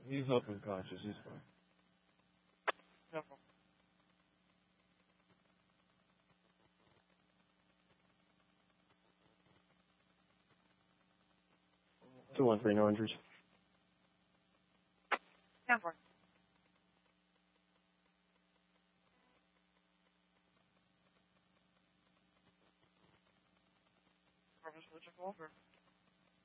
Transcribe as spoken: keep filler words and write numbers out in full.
He's up unconscious. He's fine. No. Two one three, no injuries. ten four. Purpose for the check over.